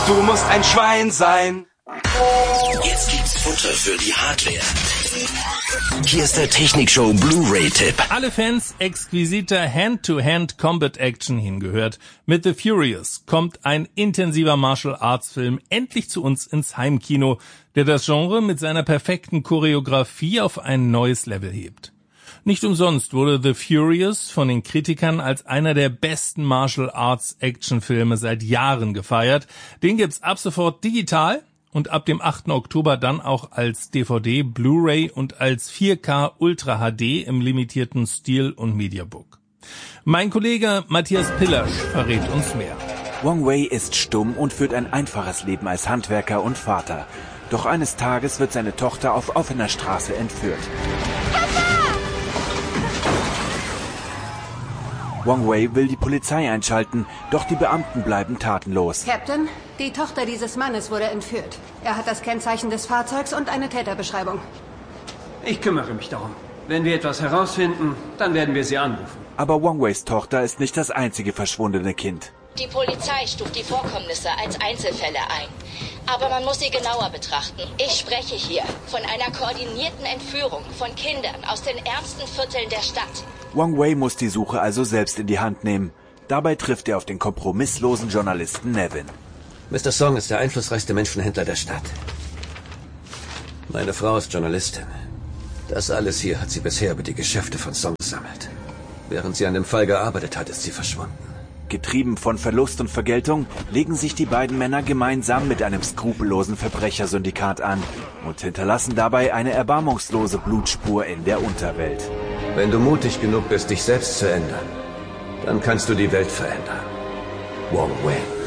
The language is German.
Du musst ein Schwein sein. Jetzt gibt's Futter für die Hardware. Hier ist der Technikshow Blu-ray-Tipp. Alle Fans exquisiter Hand-to-Hand-Combat-Action hingehört. Mit The Furious kommt ein intensiver Martial-Arts-Film endlich zu uns ins Heimkino, der das Genre mit seiner perfekten Choreografie auf ein neues Level hebt. Nicht umsonst wurde The Furious von den Kritikern als einer der besten Martial-Arts-Action-Filme seit Jahren gefeiert. Den gibt's ab sofort digital und ab dem 8. Oktober dann auch als DVD, Blu-ray und als 4K Ultra HD im limitierten Stil und Mediabook. Mein Kollege Matthias Pillasch verrät uns mehr. Wong Wei ist stumm und führt ein einfaches Leben als Handwerker und Vater. Doch eines Tages wird seine Tochter auf offener Straße entführt. Wong Wei will die Polizei einschalten, doch die Beamten bleiben tatenlos. Captain, die Tochter dieses Mannes wurde entführt. Er hat das Kennzeichen des Fahrzeugs und eine Täterbeschreibung. Ich kümmere mich darum. Wenn wir etwas herausfinden, dann werden wir Sie anrufen. Aber Wong Weis Tochter ist nicht das einzige verschwundene Kind. Die Polizei stuft die Vorkommnisse als Einzelfälle ein. Aber man muss sie genauer betrachten. Ich spreche hier von einer koordinierten Entführung von Kindern aus den ärmsten Vierteln der Stadt. Wong Wei muss die Suche also selbst in die Hand nehmen. Dabei trifft er auf den kompromisslosen Journalisten Nevin. Mr. Song ist der einflussreichste Menschenhändler der Stadt. Meine Frau ist Journalistin. Das alles hier hat sie bisher über die Geschäfte von Song gesammelt. Während sie an dem Fall gearbeitet hat, ist sie verschwunden. Getrieben von Verlust und Vergeltung legen sich die beiden Männer gemeinsam mit einem skrupellosen Verbrechersyndikat an und hinterlassen dabei eine erbarmungslose Blutspur in der Unterwelt. Wenn du mutig genug bist, dich selbst zu ändern, dann kannst du die Welt verändern. Wong Wei.